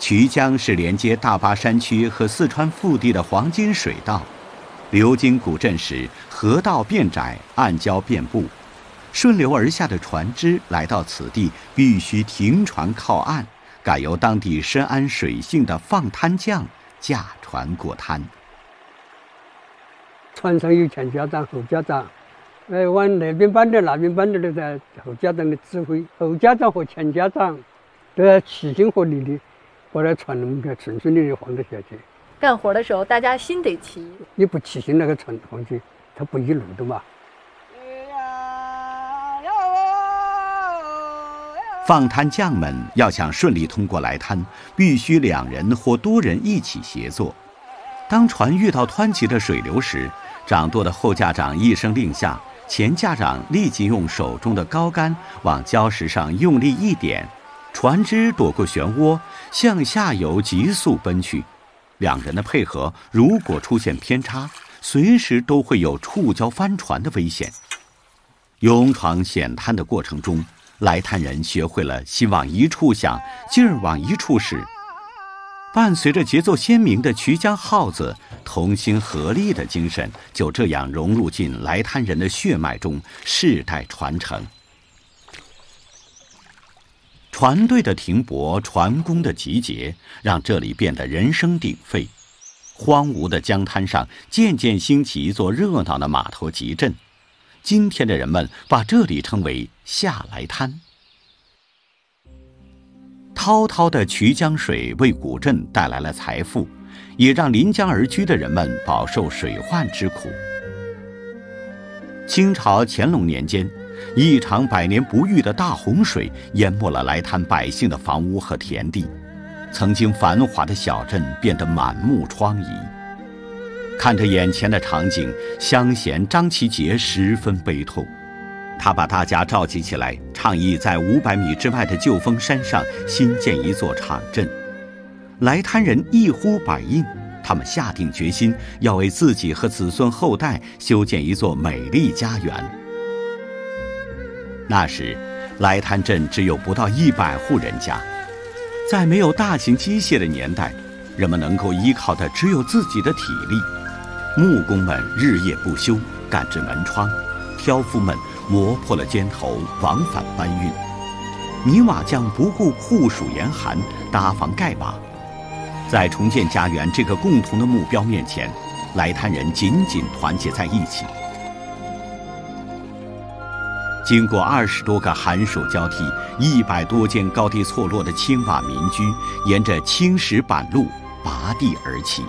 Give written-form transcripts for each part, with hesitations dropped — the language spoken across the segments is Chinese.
衢江是连接大巴山区和四川腹地的黄金水道，流经古镇时，河道变窄，暗礁遍布，顺流而下的船只来到此地必须停船靠岸，改由当地深谙水性的放滩匠驾船过滩。 船上有前家长、后家长，往那边搬点、那边搬点的在后家长的指挥，后家长和前家长都要齐心合力的把那船能够顺顺利利晃得下去。 干活的时候，大家心得齐。 你不齐心，那个船晃去，它不一路的嘛。 放滩匠们要想顺利通过来滩，必须2人或多人一起协作。当船遇到湍急的水流时，掌舵的后驾长一声令下，前驾长立即用手中的高杆往礁石上用力一点，船只躲过漩涡，向下游急速奔去。2人的配合如果出现偏差，随时都会有触礁翻船的危险。勇闯险滩的过程中，来滩人学会了心往一处想，劲儿往一处使。伴随着节奏鲜明的衢江号子，同心合力的精神就这样融入进来滩人的血脉中，世代传承。船队的停泊，船工的集结，让这里变得人声鼎沸。荒芜的江滩上渐渐兴起一座热闹的码头集镇，今天的人们把这里称为下来滩。滔滔的衢江水为古镇带来了财富，也让临江而居的人们饱受水患之苦。清朝乾隆年间，一场百年不遇的大洪水淹没了来滩百姓的房屋和田地，曾经繁华的小镇变得满目疮痍。看着眼前的场景，乡贤张其杰十分悲痛。他把大家召集起来，倡议在500米之外的旧峰山上新建一座场镇。来滩人一呼百应，他们下定决心要为自己和子孙后代修建一座美丽家园。那时，来滩镇只有不到100户人家，在没有大型机械的年代，人们能够依靠的只有自己的体力。木工们日夜不休，赶制门窗；挑夫们磨破了尖头，往返搬运；泥瓦匠不顾酷暑严寒，搭房盖瓦。在重建家园这个共同的目标面前，来滩人紧紧团结在一起。经过20多个寒暑交替，100多间高低错落的青瓦民居，沿着青石板路拔地而起。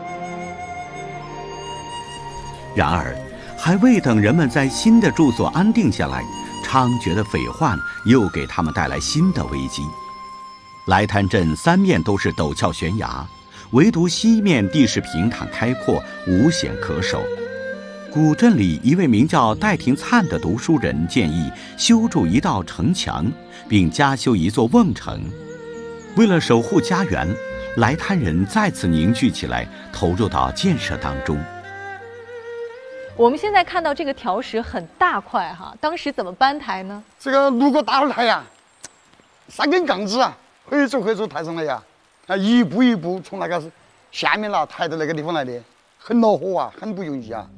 然而，还未等人们在新的住所安定下来，猖獗的匪患又给他们带来新的危机。来滩镇3面都是陡峭悬崖，唯独西面地势平坦开阔，无险可守。古镇里一位名叫戴廷灿的读书人建议修筑一道城墙，并加修一座瓮城。为了守护家园，来滩人再次凝聚起来，投入到建设当中。 我们现在看到这个条石很大块哈，当时怎么搬抬呢？ 这个如果打了抬呀，3根杠子啊，可以走抬上来呀，一步一步从那个下面了抬到那个地方来的，很恼火啊，很不容易啊。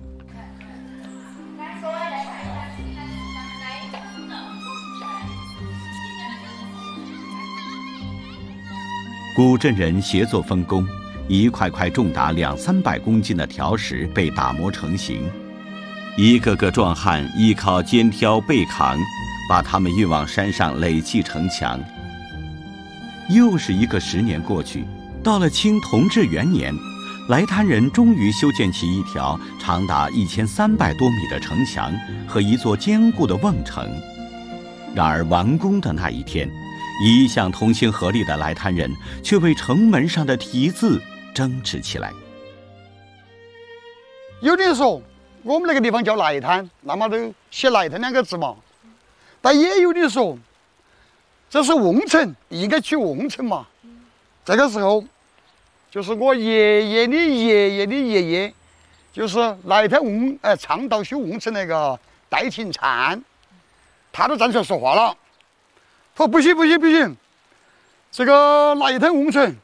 古镇人协作分工，一块块重达200-300公斤的条石被打磨成型。一个个壮汉依靠肩挑背扛，把它们运往山上垒砌城墙。又是一个10年过去，到了清同治元年，来滩人终于修建起一条长达1300多米的城墙和一座坚固的瓮城。然而完工的那一天，一向同心合力的来滩人却为城门上的题字争执起来。 有的人说我们那个地方叫来滩，那么就写来滩2个字嘛。但也有的人说这是瓮城，应该取瓮城嘛。这个时候就是我爷爷的爷爷的爷爷，就是来滩倡导修瓮城那个戴廷灿，他都站出来说话了，说不行，这个来滩瓮城